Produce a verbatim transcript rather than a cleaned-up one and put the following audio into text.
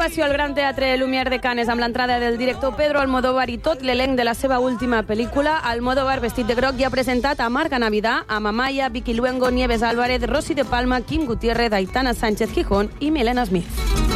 ovació al Gran Teatre Lumière de Canes amb l'entrada del director Pedro Almodóvar i tot l'elenc de la seva última pel·lícula. Almodóvar, vestit de groc, ja ha presentat a Marga Navidad, a Amaya, Vicky Luengo, Nieves Álvarez, Rosy de Palma, Kim Gutiérrez, Aitana Sánchez Gijón i Milena Smith.